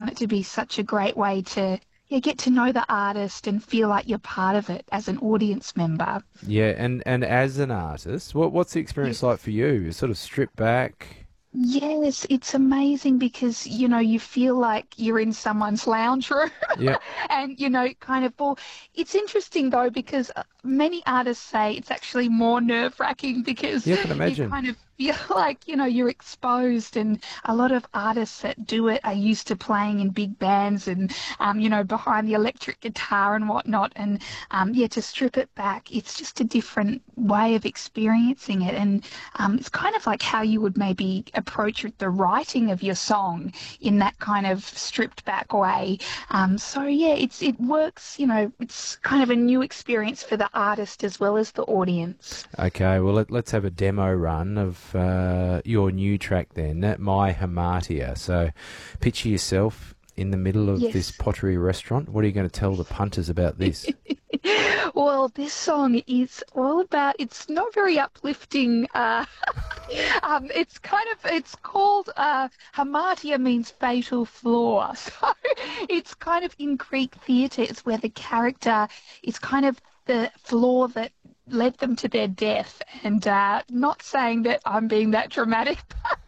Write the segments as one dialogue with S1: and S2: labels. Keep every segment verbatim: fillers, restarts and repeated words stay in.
S1: it to be such a great way to yeah, get to know the artist and feel like you're part of it as an audience member.
S2: Yeah, and and as an artist, what what's the experience like
S1: Yes.
S2: for you? You sort of strip back.
S1: Yes, it's amazing because, you know, you feel like you're in someone's lounge room
S2: Yep.
S1: and, you know, kind of, well, it's interesting though, because uh, many artists say it's actually more nerve-wracking because
S2: Yeah, I can
S1: you
S2: imagine.
S1: kind of feel like, you know, you're exposed, and a lot of artists that do it are used to playing in big bands and, um, you know, behind the electric guitar and whatnot. And, um, yeah, to strip it back, it's just a different way of experiencing it. And um, it's kind of like how you would maybe approach the writing of your song in that kind of stripped back way. Um, so yeah, it's it works. You know, it's kind of a new experience for the artist as well as the audience.
S2: Okay, well let, let's have a demo run of uh, your new track then, that My Hamartia. So picture yourself in the middle of this
S1: Yes.
S2: pottery restaurant. What are you going to tell the punters about this?
S1: Well, this song is all about, it's not very uplifting. Uh, um, it's kind of, it's called, uh, Hamartia means fatal flaw. So it's kind of in Greek theatre, it's where the character is kind of the flaw that led them to their death. And uh, not saying that I'm being that dramatic,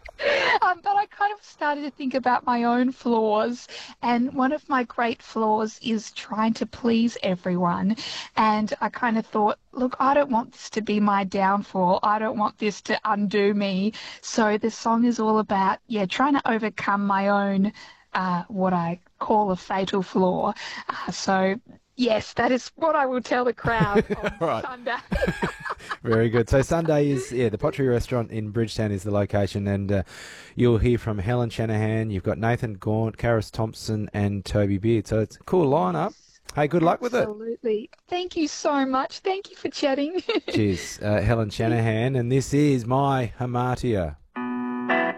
S1: Um, but I kind of started to think about my own flaws, and one of my great flaws is trying to please everyone. And I kind of thought, look, I don't want this to be my downfall. I don't want this to undo me. So the song is all about, yeah, trying to overcome my own, uh, what I call a fatal flaw. Uh, so, yes, that is what I will tell the crowd on
S2: All right.
S1: Sunday.
S2: Very good. So Sunday is, yeah, the Pottery Restaurant in Bridgetown is the location, and uh, you'll hear from Helen Shanahan. You've got Nathan Gaunt, Karis Thompson, and Toby Beard. So it's a cool lineup. Hey, good luck with it.
S1: Absolutely. Thank you so much. Thank you for chatting.
S2: Cheers, uh, Helen Shanahan, and this is My Hamartia.